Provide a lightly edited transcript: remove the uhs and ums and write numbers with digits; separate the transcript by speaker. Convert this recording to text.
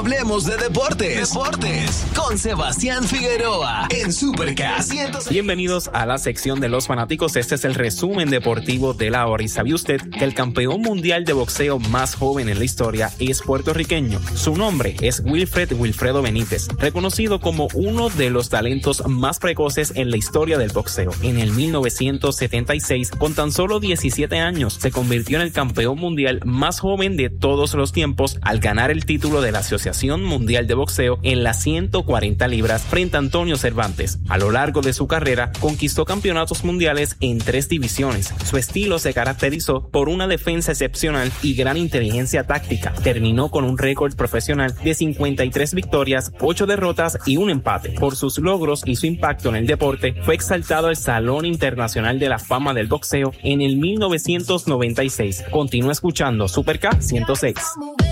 Speaker 1: Hablemos de deportes con Sebastián Figueroa en Supercast 106.
Speaker 2: Bienvenidos a la sección de los fanáticos. Este es el resumen deportivo de la hora. ¿Y sabía usted que el campeón mundial de boxeo más joven en la historia es puertorriqueño? Su nombre es Wilfredo Benítez, reconocido como uno de los talentos más precoces en la historia del boxeo. En el 1976, con tan solo 17 años, se convirtió en el campeón mundial más joven de todos los tiempos al ganar el título de la Asociación Mundial de Boxeo en las 140 libras frente a Antonio Cervantes. A lo largo de su carrera, conquistó campeonatos mundiales en 3 divisiones. Su estilo se caracterizó por una defensa excepcional y gran inteligencia táctica. Terminó con un récord profesional de 53 victorias, 8 derrotas y 1 empate. Por sus logros y su impacto en el deporte, fue exaltado al Salón Internacional de la Fama del Boxeo en el 1996. Continúa escuchando Supercast 106.